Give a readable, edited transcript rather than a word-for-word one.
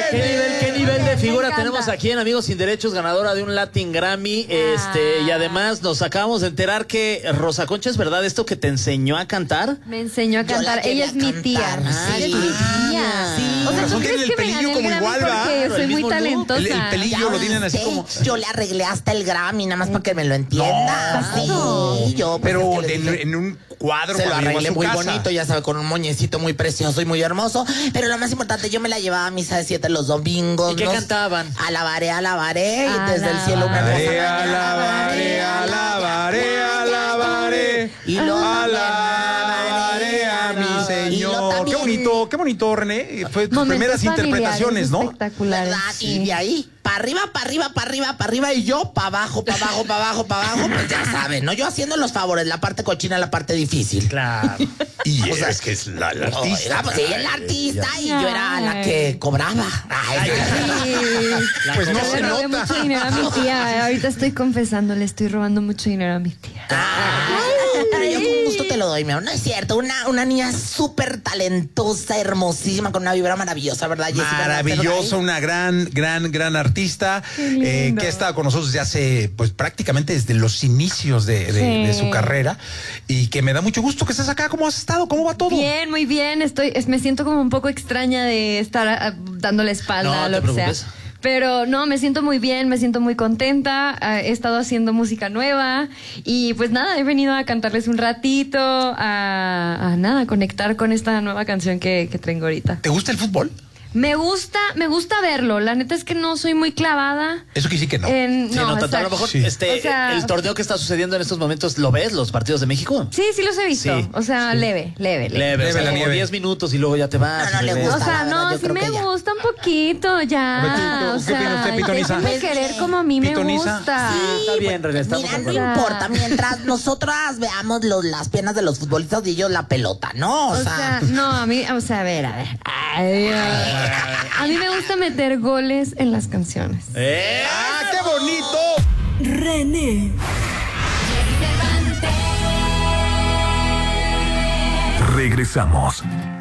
¿Qué nivel de figura encanta. tenemos aquí en Amigos Sin Derechos, ganadora de un Latin Grammy? Y además nos acabamos de enterar que Rosa Concha, ¿es verdad esto que te enseñó a cantar? Me enseñó a Yo la cantar. quería Ella es mi tía. cantar, sí. Ella es mi tía. Sí. O sea, ¿tú Razón, crees tiene el que me pelillo gané el como Grammy igual, ¿verdad? porque Claro, soy el muy mismo look. talentosa? El pelillo lo tienen así sé, como... Yo le arreglé hasta el Grammy, nada más para que me lo entienda. No. Sí, yo. pues, Pero es que le dije- en un cuadro. se lo cuando llegó a arreglé su muy casa. bonito, ya sabe, con un moñecito muy precioso y muy hermoso. Pero lo más importante, yo me la llevaba a misa de 7 los domingos. ¿Y qué cantaban? Alabaré, alabaré. Y desde el cielo una hermosa Alabaré, mañana. alabaré, alabaré, alabaré. Y lo alabaré a mi Y lo Señor. también- Qué bonito, René. Fue tus Momentos primeras familiares interpretaciones, ¿no? espectaculares. ¿Verdad? Sí. Y de ahí, para arriba, para arriba, para arriba, para arriba, y yo para abajo, para abajo, para abajo, para abajo, pues ya saben, ¿no? Yo haciendo los favores, la parte cochina, la parte difícil. Claro. Y O sea, es que es la Oiga, artista. pues ella es la artista y yo era la que cobraba. Ay, Pues no Yo se le robé nota. mucho dinero a mi tía. Ahorita estoy confesando, le estoy robando mucho dinero a mi tía. pero yo con gusto te lo doy, mi amor. No es cierto, una niña súper talentosa, hermosísima, con una vibra maravillosa, ¿verdad, Jessica? Maravillosa, una gran artista lindo. que ha estado con nosotros desde hace, pues prácticamente desde los inicios de Sí. su carrera y que me da mucho gusto que estés acá. ¿Cómo has estado? ¿Cómo va todo? Bien, muy bien. Me siento como un poco extraña de estar dándole espalda No a te lo que sea. preocupes. Pero no, me siento muy bien, me siento muy contenta. He estado haciendo música nueva y pues nada, he venido a cantarles un ratito, a nada, conectar con esta nueva canción que traigo ahorita. ¿Te gusta el fútbol? Me gusta verlo. La neta es que no soy muy clavada. Eso que sí que no. Sí, no tanto. A lo exacto. mejor Sí. O sea- el torneo que está sucediendo en estos momentos, ¿lo ves? ¿Los partidos de México? Sí, sí los he visto. Sí, O sea, leve. Leve, Leve o sea, la como nieve. 10 minutos y luego ya te vas. No, no y le regresas. O gusta. sea, la verdad, no, yo sí creo me que ya. gusta un poquito ya. A ver, O ¿qué opina sea, usted, Pitonisa? déjenme querer como a mí me Pitonisa. gusta. Sí, está bien, René, estamos Mira, de no acuerdo. importa, mientras nosotras veamos las piernas de los futbolistas y ellos la pelota, ¿no? O sea, no, a mí, o sea, a ver. Ay, a mí me gusta meter goles en las canciones. ¡Ah, qué bonito! René. Regresamos.